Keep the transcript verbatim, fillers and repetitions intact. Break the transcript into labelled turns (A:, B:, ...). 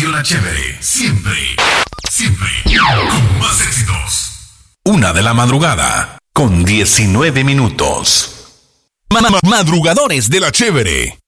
A: Radio La Chévere, siempre, siempre, con más éxitos. Una de la madrugada, con diecinueve minutos. Madrugadores de La Chévere.